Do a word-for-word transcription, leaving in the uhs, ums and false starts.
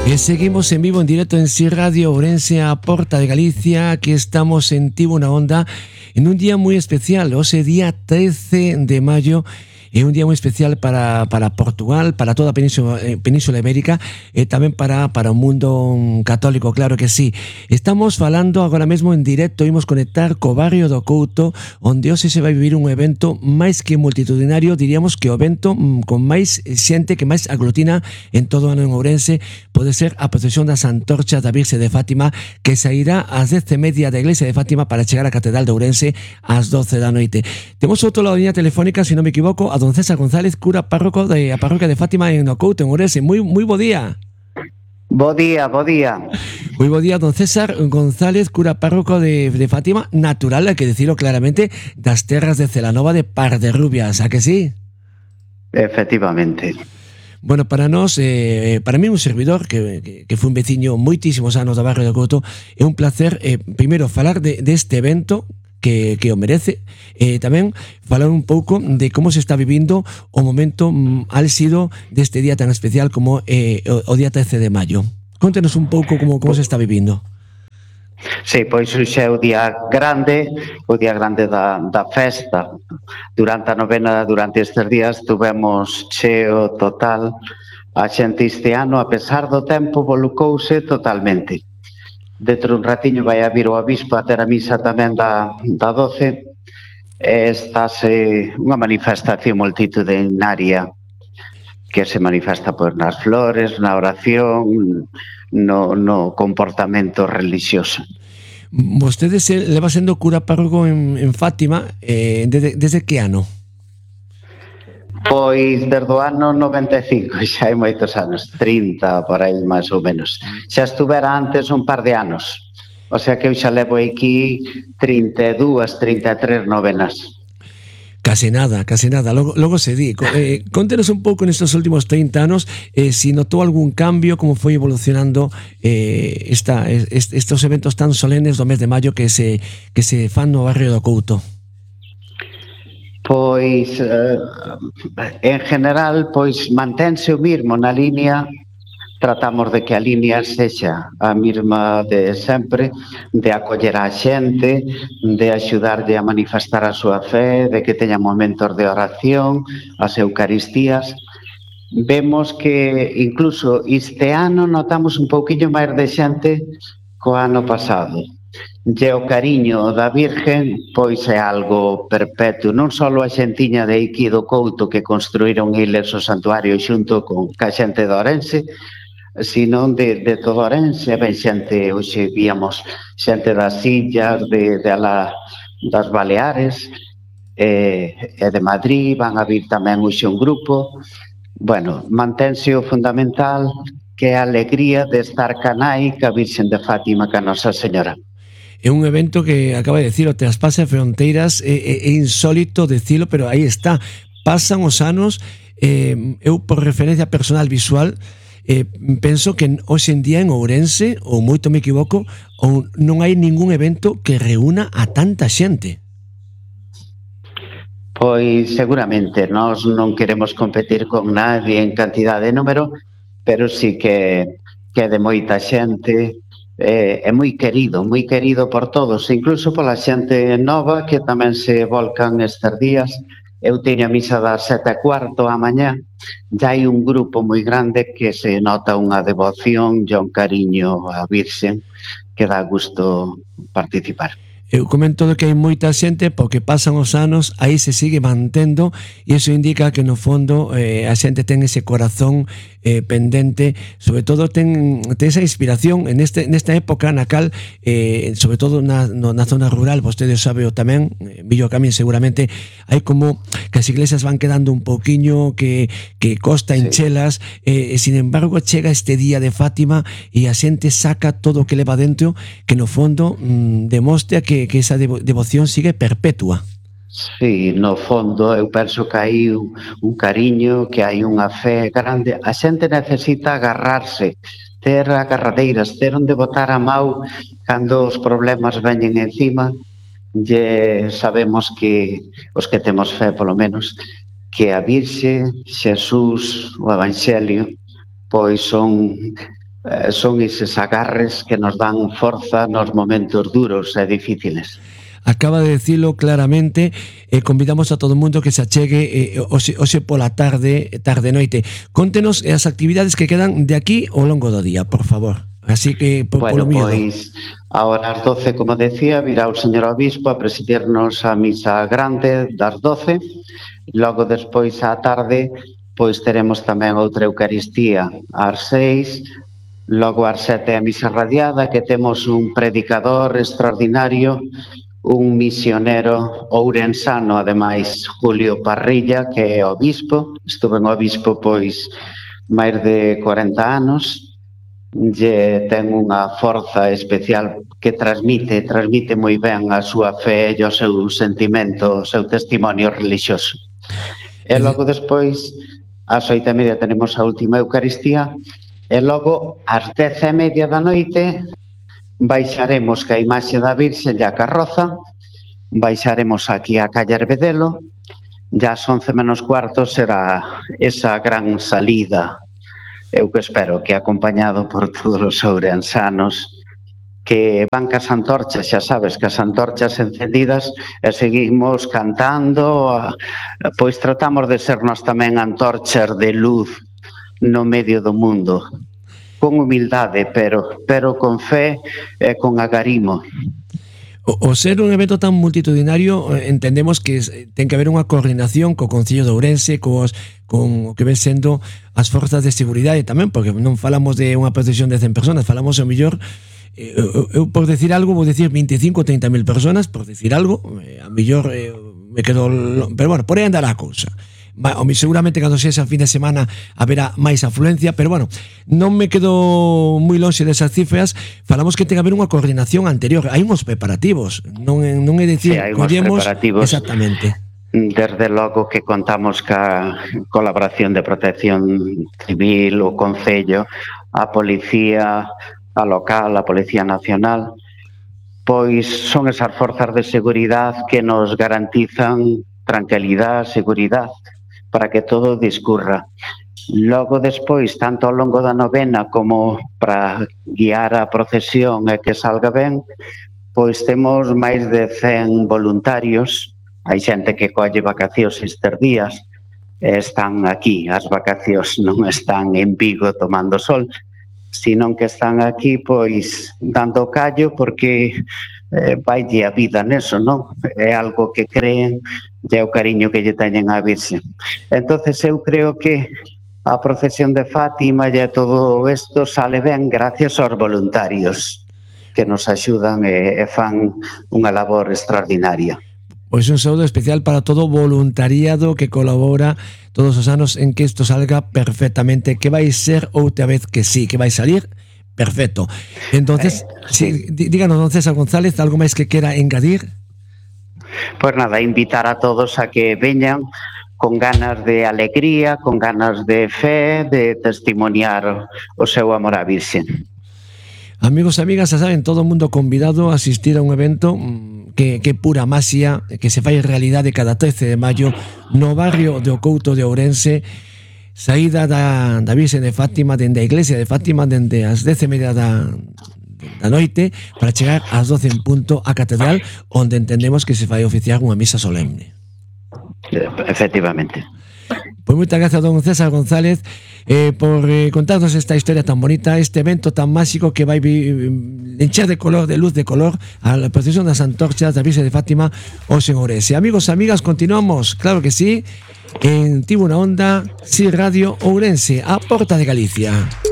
E seguimos en vivo, en directo en Si Radio Ourense, a Porta de Galicia. Aquí estamos en Tivo na Onda en un día moi especial, hoxe día trece de maio. É un día moi especial para, para Portugal, para toda a Península, eh, Península Ibérica e tamén para, para o mundo católico, claro que sí. Estamos falando agora mesmo en directo, imos conectar co barrio do Couto, onde hoxe se vai vivir un evento máis que multitudinario, diríamos que o evento mm, con máis xente que máis aglutina en todo o ano en Ourense, pode ser a procesión das antorchas da Virxe de Fátima, que sairá ás dez e media da Iglesia de Fátima para chegar á Catedral de Ourense ás doce da noite. Temos outro lado da liña telefónica, se non me equivoco, a don César González, cura párroco de a parroquia de Fátima en o Couto, en Ourense. Moi, moi bo día. Bo día, bo día. Moi bo día, don César González, cura párroco de, de Fátima, natural, hay que decirlo claramente, das terras de Celanova de Parderrubias, a que sí? Efectivamente. Bueno, para nós, eh, para mí un servidor que, que, que foi un veciño moitísimos anos do barrio do Couto, é un placer, eh, primeiro, falar de, deste evento que, que o merece, e eh, tamén falar un pouco de como se está vivindo o momento mm, álxido deste día tan especial como eh, o, o día trece de maio. Contenos un pouco como, como se está vivindo. Sí, pois hoxe é o día grande, o día grande da, da festa. Durante a novena, durante estes días, tuvemos cheo total. A xente este ano, a pesar do tempo, volucouse totalmente. Dentro un ratiño vai a vir o obispo a ter a misa tamén da, da doce. Estase unha manifestación multitudinaria que se manifesta pois, nas flores, na oración, no, no comportamento religioso. Vostede se leva sendo cura párroco en, en Fátima eh, desde, desde que ano? Pois desde o ano noventa e cinco, xa hai moitos anos, trinta por aí máis ou menos. Xa estuvera antes un par de anos, o sea que eu xa levo aquí trinta e dúas, trinta e tres novenas. Case nada, case nada, logo, logo se di. Eh, contenos un pouco nestes últimos trinta anos, eh, si notou algún cambio, como foi evolucionando eh, esta, est, estos eventos tan solenes do mes de maio que se, que se fan no barrio do Couto. Pois, eh, en general, pois mantense o mismo na línea, tratamos de que a línea sexa a mesma de sempre, de acoller a xente, de axudarlle a manifestar a súa fe, de que teña momentos de oración, as eucaristías. Vemos que incluso este ano notamos un pouquiño máis de xente co ano pasado. E o cariño da Virgen pois é algo perpetuo, non só a xentiña de aquí do Couto que construíron eles o santuario xunto con a xente de Ourense, sino de, de todo Ourense. Ben xente, hoxe víamos xente das Illas, de, de la, das Baleares e, e de Madrid, van a vir tamén hoxe un grupo. Bueno, mantense o fundamental que é a alegría de estar canai ca Virxen de Fátima, ca Nosa Señora. É un evento que acaba de decir, o traspase fronteiras, é, é insólito decirlo, pero aí está. Pasan os anos, eh, eu por referencia personal visual, eh, penso que hoxe en día en Ourense, ou moito me equivoco, ou non hai ningún evento que reúna a tanta xente. Pois seguramente, nós non queremos competir con nadie en cantidad de número, pero sí que, que é de moita xente. É, é moi querido, moi querido por todos, incluso pola xente nova que tamén se volcan estes días. Eu teño a misa das sete e cuarto a mañá, já hai un grupo moi grande que se nota unha devoción e un cariño á Virxen que dá gusto participar. Eu comento que hai moita xente porque pasan os anos, aí se sigue mantendo e iso indica que no fondo eh, a xente ten ese corazón eh, pendente, sobre todo ten, ten esa inspiración en este, nesta época na cal, eh, sobre todo na, no, na zona rural, vostede sabe o tamén, eh, Villo Camín seguramente, hai como que as iglesias van quedando un pouquiño que, que costa enchelas, eh, e sin embargo chega este día de Fátima e a xente saca todo o que leva dentro, que no fondo mm, demostra que que esa devo, devoción sigue perpetua. Sí, no fondo eu penso que hai un, un cariño, que hai unha fe grande. A xente necesita agarrarse, ter agarradeiras, ter onde botar a mau cando os problemas veñen encima. E sabemos que os que temos fe, polo menos, que a Virxe, Xesús, o Evanxelio, pois son eh, son eses agarres que nos dan forza nos momentos duros e difíciles. Acaba de decirlo claramente, eh, convidamos a todo o mundo que se achegue eh, hoxe, hoxe pola tarde, tarde noite. Contenos as actividades que quedan de aquí ao longo do día, por favor. Así que, por, bueno, polo miedo. Pois, ahora ás doce, como decía, virá o señor obispo a presidirnos a misa grande das doce. Logo, despois, á tarde, pois teremos tamén outra Eucaristía ás seis. Logo, ás sete, a misa radiada, que temos un predicador extraordinario, un misionero ourensano, ademais, Julio Parrilla, que é obispo. Estuve en obispo, pois, máis de corenta anos. Lle ten unha forza especial que transmite, transmite moi ben a súa fe e o seu sentimento, o seu testimonio religioso. E logo despois, ás oito e media, tenemos a última Eucaristía, e logo, ás dez e media da noite, baixaremos ca imaxe da Virxe e a carroza, baixaremos aquí a calle Arbedelo, e ás once menos cuarto será esa gran salida. Eu que espero que acompañado por todos os ourensanos que van cas antorchas, xa sabes, cas antorchas encendidas e seguimos cantando, pois tratamos de ser nós tamén antorchas de luz no medio do mundo, con humildade, pero, pero con fe e con agarimo. O, o ser un evento tan multitudinario, entendemos que ten que haber unha coordinación co Concello de Ourense, cos, con o que ven sendo as forzas de seguridade tamén, porque non falamos de unha procesión de cen personas, falamos ao mellor, eh, eu, eu por decir algo, vou decir veinticinco ou treinta mil personas, por decir algo, eh, a mellor eh, me quedo, pero bueno, por aí andará a cousa. O mi seguramente cando sexa fin de semana haberá máis afluencia, pero bueno, non me quedo moi lonxe desas cifras. Falamos que ten que haber unha coordinación anterior, hai uns preparativos, non, non é dicir, sí, hai uns preparativos. Exactamente. Desde logo que contamos ca colaboración de Protección Civil, o Concello, a Policía, a local, a Policía Nacional, pois son esas forzas de seguridade que nos garantizan tranquilidade, seguridade, para que todo discurra. Logo despois, tanto ao longo da novena como para guiar a procesión e que salga ben, pois temos máis de cen voluntarios. Hai xente que colle vacacións estes días e están aquí. As vacacións non están en Vigo tomando sol, sino que están aquí pois dando callo porque eh, vaille a vida neso, non? É algo que creen e é o cariño que lle teñen á Virxe. Entonces eu creo que a procesión de Fátima e todo isto sale ben gracias aos voluntarios que nos axudan e, e fan unha labor extraordinaria. Pois un saúdo especial para todo o voluntariado que colabora todos os anos en que isto salga perfectamente, que vai ser outra vez que sí, que vai salir perfecto. Entonces, eh, sí. Sí, díganos, don César González, algo máis que quera engadir? Pois nada, invitar a todos a que veñan con ganas de alegría, con ganas de fe, de testimoniar o seu amor á Virxe. Amigos e amigas, xa saben, todo o mundo convidado a asistir a un evento que, que pura masia, que se fai realidade cada trece de maio no barrio de Ocouto de Ourense, saída da, da Virxe de Fátima, dende a iglesia de Fátima, dende as dez e media da, da noite, para chegar ás doce en punto á catedral, onde entendemos que se vai oficiar unha misa solemne. Efectivamente. Pois moitas gracias, don César González, eh, por eh, contarnos esta historia tan bonita, este evento tan máxico que vai encher de color, de luz de color, a la procesión das antorchas da Virxe de Fátima hoxe en Ourense. Amigos e amigas, continuamos, claro que sí, en Tivo na Onda, Si Radio Ourense, a porta de Galicia.